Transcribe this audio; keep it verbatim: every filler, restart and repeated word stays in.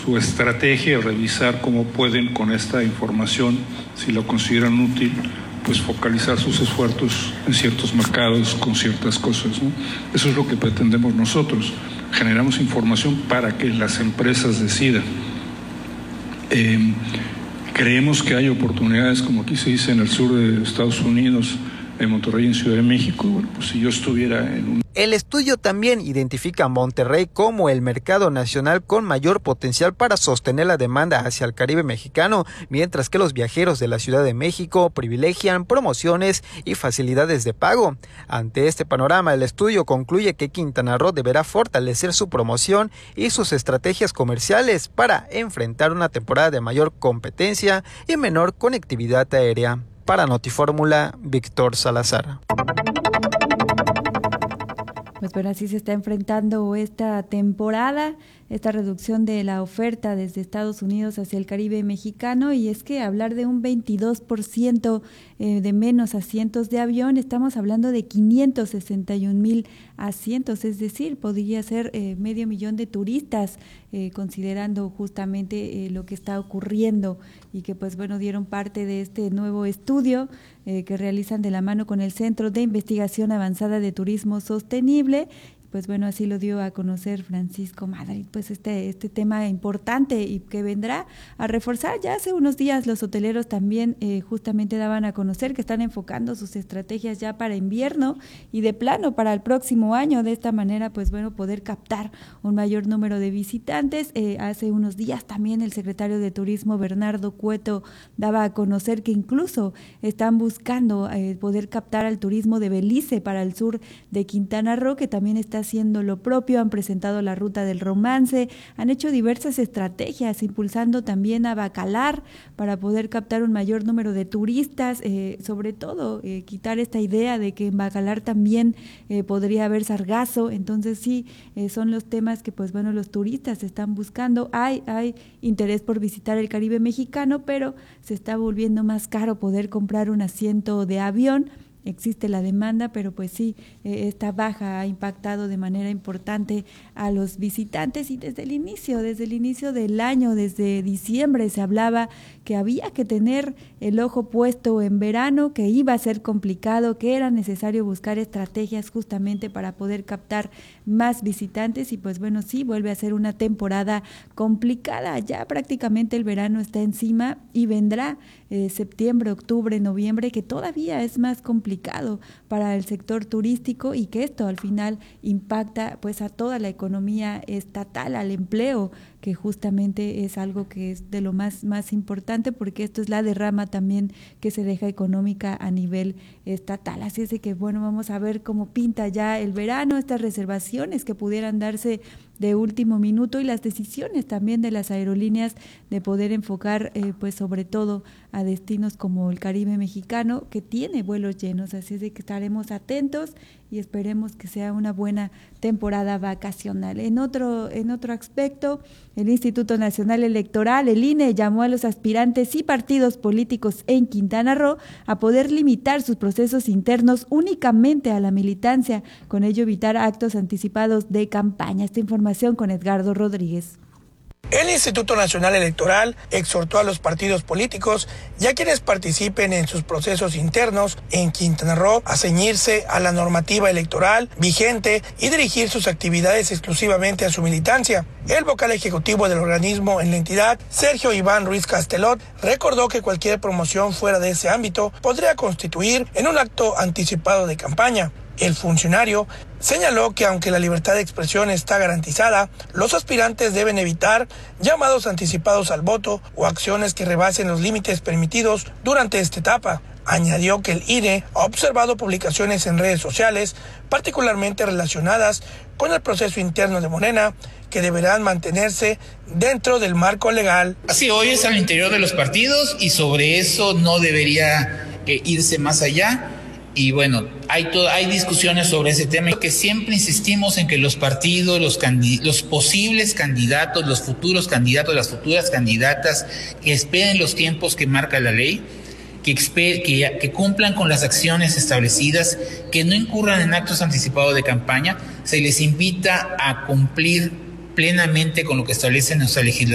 su estrategia, revisar cómo pueden con esta información, si lo consideran útil, pues focalizar sus esfuerzos en ciertos mercados con ciertas cosas, ¿no? Eso es lo que pretendemos nosotros. Generamos información para que las empresas decidan. Eh, creemos que hay oportunidades, como aquí se dice, en el sur de Estados Unidos, en Monterrey y en Ciudad de México. Bueno, pues si yo estuviera en un... El estudio también identifica a Monterrey como el mercado nacional con mayor potencial para sostener la demanda hacia el Caribe mexicano, mientras que los viajeros de la Ciudad de México privilegian promociones y facilidades de pago. Ante este panorama, el estudio concluye que Quintana Roo deberá fortalecer su promoción y sus estrategias comerciales para enfrentar una temporada de mayor competencia y menor conectividad aérea. Para Notifórmula, Víctor Salazar. Pues bueno, así se está enfrentando esta temporada, esta reducción de la oferta desde Estados Unidos hacia el Caribe mexicano, y es que hablar de un veintidós por ciento de menos asientos de avión, estamos hablando de quinientos sesenta y un mil asientos, es decir, podría ser eh, medio millón de turistas, eh, considerando justamente eh, lo que está ocurriendo, y que pues bueno, dieron parte de este nuevo estudio eh, que realizan de la mano con el Centro de Investigación Avanzada de Turismo Sostenible. Pues bueno, así lo dio a conocer Francisco Madrid, pues este este tema importante y que vendrá a reforzar. Ya hace unos días los hoteleros también eh, justamente daban a conocer que están enfocando sus estrategias ya para invierno y de plano para el próximo año, de esta manera pues bueno, poder captar un mayor número de visitantes. Eh, hace unos días también el secretario de Turismo, Bernardo Cueto, daba a conocer que incluso están buscando eh, poder captar al turismo de Belice para el sur de Quintana Roo, que también está haciendo lo propio. Han presentado la ruta del romance, han hecho diversas estrategias, impulsando también a Bacalar para poder captar un mayor número de turistas, eh, sobre todo eh, quitar esta idea de que en Bacalar también eh, podría haber sargazo. Entonces sí, eh, son los temas que pues bueno, los turistas están buscando. Hay, hay interés por visitar el Caribe mexicano, pero se está volviendo más caro poder comprar un asiento de avión. Existe la demanda, pero pues sí, eh, esta baja ha impactado de manera importante a los visitantes, y desde el inicio, desde el inicio del año, desde diciembre, se hablaba que había que tener el ojo puesto en verano, que iba a ser complicado, que era necesario buscar estrategias justamente para poder captar más visitantes, y pues bueno, sí, vuelve a ser una temporada complicada. Ya prácticamente el verano está encima y vendrá eh, septiembre, octubre, noviembre, que todavía es más complicado para el sector turístico, y que esto al final impacta pues a toda la economía estatal, al empleo, que justamente es algo que es de lo más, más importante, porque esto es la derrama también que se deja económica a nivel estatal. Así es de que bueno, vamos a ver cómo pinta ya el verano, estas reservaciones que pudieran darse de último minuto, y las decisiones también de las aerolíneas de poder enfocar eh, pues sobre todo a destinos como el Caribe mexicano, que tiene vuelos llenos. Así es de que estaremos atentos y esperemos que sea una buena temporada vacacional. En otro, en otro aspecto, el Instituto Nacional Electoral, el I N E, llamó a los aspirantes y partidos políticos en Quintana Roo a poder limitar sus procesos internos únicamente a la militancia, con ello evitar actos anticipados de campaña. Esta información con Edgardo Rodríguez. El Instituto Nacional Electoral exhortó a los partidos políticos y a quienes participen en sus procesos internos en Quintana Roo a ceñirse a la normativa electoral vigente y dirigir sus actividades exclusivamente a su militancia. El vocal ejecutivo del organismo en la entidad, Sergio Iván Ruiz Castelot, recordó que cualquier promoción fuera de ese ámbito podría constituir en un acto anticipado de campaña. El funcionario señaló que aunque la libertad de expresión está garantizada, los aspirantes deben evitar llamados anticipados al voto o acciones que rebasen los límites permitidos durante esta etapa. Añadió que el I N E ha observado publicaciones en redes sociales, particularmente relacionadas con el proceso interno de Morena, que deberán mantenerse dentro del marco legal. Así hoy es al interior de los partidos y sobre eso no debería eh, irse más allá. Y bueno, hay to- hay discusiones sobre ese tema, que siempre insistimos en que los partidos, los, candi- los posibles candidatos, los futuros candidatos, las futuras candidatas, que esperen los tiempos que marca la ley, que, exper- que, que cumplan con las acciones establecidas, que no incurran en actos anticipados de campaña. Se les invita a cumplir plenamente con lo que establece nuestra legislación.